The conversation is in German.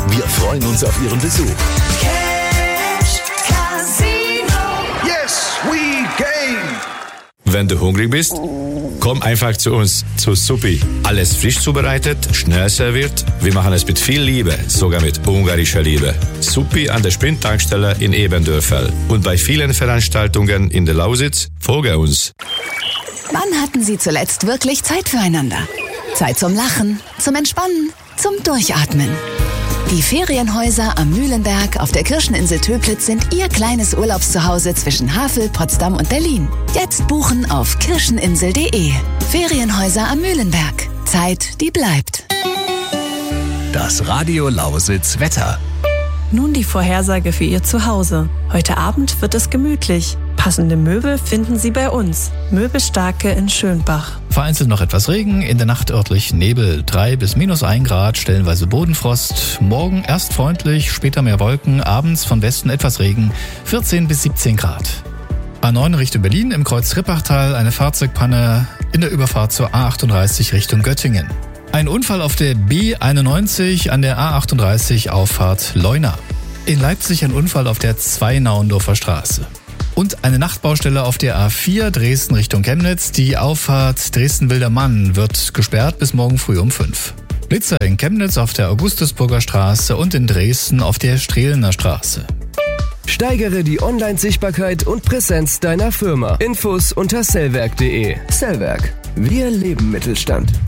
Wir freuen uns auf Ihren Besuch. Cash Casino. Yes, we game! Wenn du hungrig bist, komm einfach zu uns, zu Suppi. Alles frisch zubereitet, schnell serviert. Wir machen es mit viel Liebe, sogar mit ungarischer Liebe. Suppi an der Sprint-Tankstelle in Ebendörfel. Und bei vielen Veranstaltungen in der Lausitz, folge uns. Wann hatten Sie zuletzt wirklich Zeit füreinander? Zeit zum Lachen, zum Entspannen, zum Durchatmen. Die Ferienhäuser am Mühlenberg auf der Kirscheninsel Töplitz sind Ihr kleines Urlaubszuhause zwischen Havel, Potsdam und Berlin. Jetzt buchen auf kirscheninsel.de. Ferienhäuser am Mühlenberg. Zeit, die bleibt. Das Radio Lausitz Wetter. Nun die Vorhersage für Ihr Zuhause. Heute Abend wird es gemütlich. Passende Möbel finden Sie bei uns. Möbelstarke in Schönbach. Vereinzelt noch etwas Regen, in der Nacht örtlich Nebel, 3 bis -1 Grad, stellenweise Bodenfrost. Morgen erst freundlich, später mehr Wolken, abends von Westen etwas Regen, 14 bis 17 Grad. A9 Richtung Berlin, im Kreuz Rippachtal eine Fahrzeugpanne in der Überfahrt zur A38 Richtung Göttingen. Ein Unfall auf der B91 an der A38 Auffahrt Leuna. In Leipzig ein Unfall auf der 2 Nauendorfer Straße. Und eine Nachtbaustelle auf der A4 Dresden Richtung Chemnitz. Die Auffahrt Dresden-Wildermann wird gesperrt bis morgen früh um 5. Blitzer in Chemnitz auf der Augustusburger Straße und in Dresden auf der Strehlener Straße. Steigere die Online-Sichtbarkeit und Präsenz deiner Firma. Infos unter sellwerk.de. Sellwerk. Wir leben Mittelstand.